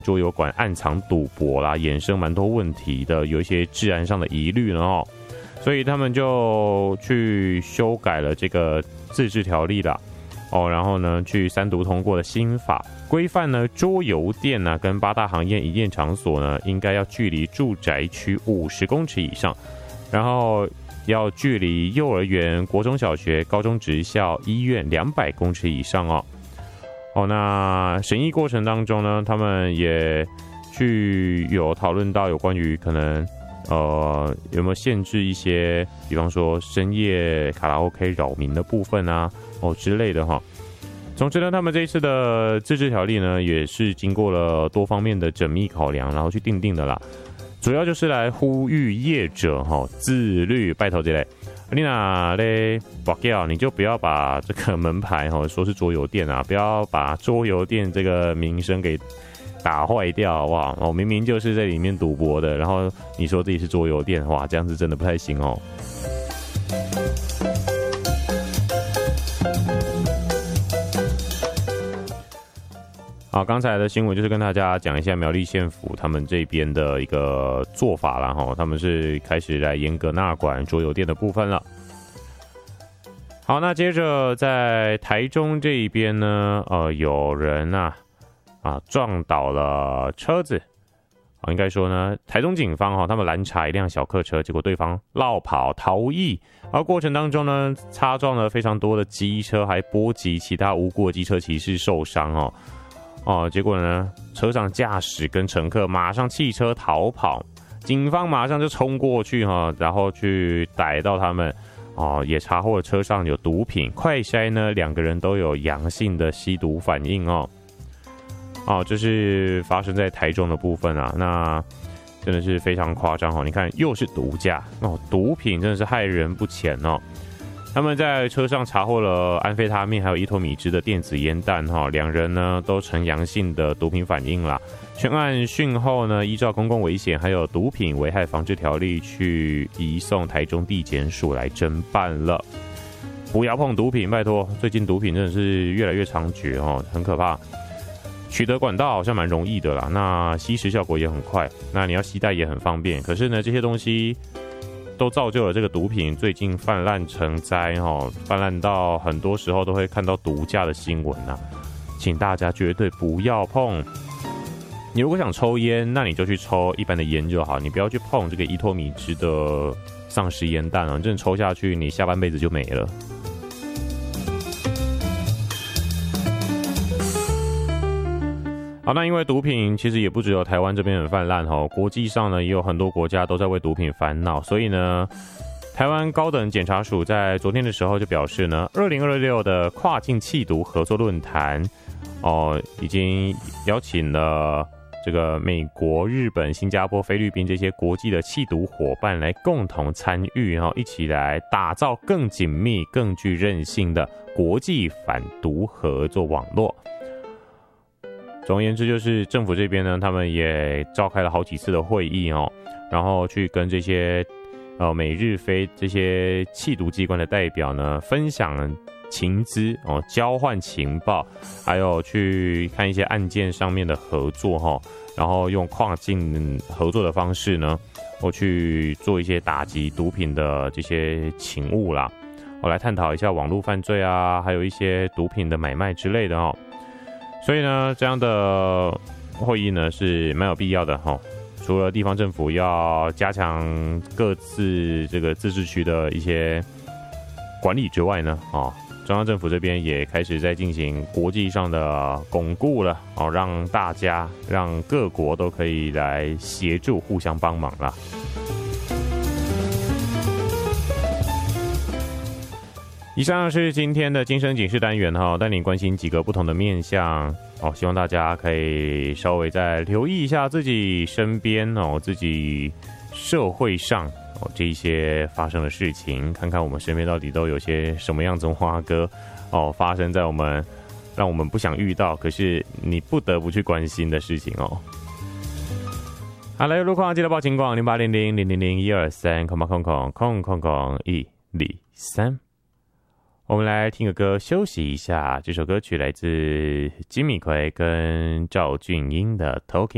桌游馆暗藏赌博啦，衍生蛮多问题的，有一些治安上的疑虑了哦，所以他们就去修改了这个自治条例啦。然后呢，去3读通过的新法规范呢，桌游店呢跟8大行业营业场所呢，应该要距离住宅区50公尺以上，然后要距离幼儿园、国中小学、高中职校、医院200公尺以上哦。那审议过程当中呢，他们也有讨论到有关于可能有没有限制一些，比方说深夜卡拉 OK 扰民的部分啊，之类的哈。总之呢，他们这一次的自治条例呢，也是经过了多方面的缜密考量，然后去订定的啦。主要就是来呼吁业者自律，拜托这类。你哪嘞不要，你就不要把这个门牌说是桌游店啊，不要把桌游店这个名声给打坏掉，哇！明明就是在里面赌博的，然后你说自己是桌游店，哇，这样子真的不太行哦。好，刚才的新闻就是跟大家讲一下苗栗县府他们这边的一个做法啦，他们是开始来严格纳管桌游店的部分了。好，那接着在台中这一边呢，有人撞倒了车子，应该说呢，台中警方他们拦查一辆小客车，结果对方落跑逃逸，而过程当中呢，擦撞了非常多的机车，还波及其他无辜的机车骑士受伤结果呢，车上驾驶跟乘客马上弃车逃跑，警方马上就冲过去然后去逮到他们也查获了车上有毒品，快筛呢2个人都有阳性的吸毒反应这是发生在台中的部分啊，那真的是非常夸张你看又是毒驾毒品真的是害人不浅他们在车上查获了安非他命还有伊托米兹的电子烟弹2人呢都呈阳性的毒品反应啦。全案讯后呢，依照公共危险还有毒品危害防治条例去移送台中地检署来侦办了。不要碰毒品，拜托，最近毒品真的是越来越猖獗很可怕。取得管道好像蛮容易的啦，那吸食效果也很快，那你要携带也很方便。可是呢，这些东西都造就了这个毒品最近泛滥成灾泛滥到很多时候都会看到毒驾的新闻请大家绝对不要碰。你如果想抽烟，那你就去抽一般的烟就好，你不要去碰这个伊托米兹的丧尸烟弹你真的抽下去，你下半辈子就没了。好，那因为毒品其实也不只有台湾这边很泛滥国际上呢也有很多国家都在为毒品烦恼，所以呢，台湾高等检察署在昨天的时候就表示呢，2026的跨境缉毒合作论坛已经邀请了这个美国、日本、新加坡、菲律宾这些国际的缉毒伙伴来共同参与一起来打造更紧密、更具韧性的国际反毒合作网络。总而言之，就是政府这边呢，他们也召开了好几次的会议然后去跟这些美日菲这些缉毒机关的代表呢分享情资交换情报，还有去看一些案件上面的合作然后用跨境合作的方式呢，去做一些打击毒品的这些勤务啦，来探讨一下网络犯罪啊，还有一些毒品的买卖之类的所以呢，这样的会议呢是蛮有必要的除了地方政府要加强各自这个自治区的一些管理之外呢，中央政府这边也开始在进行国际上的巩固了让各国都可以来协助互相帮忙啦。以上是今天的今生警示单元带你关心几个不同的面向希望大家可以稍微再留意一下自己身边自己社会上这一些发生的事情，看看我们身边到底都有些什么样子的花哥发生在让我们不想遇到，可是你不得不去关心的事情好，来路况记得报情况0800000123，0800123。我们来听个歌休息一下，这首歌曲来自金米奎跟赵俊英的《Talking》。